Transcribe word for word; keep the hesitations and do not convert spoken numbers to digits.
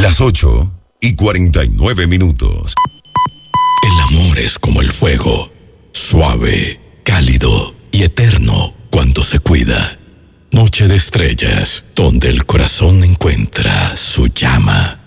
Las ocho y cuarenta y nueve minutos. El amor es como el fuego, suave, cálido y eterno cuando se cuida. Noche de estrellas, donde el corazón encuentra su llama.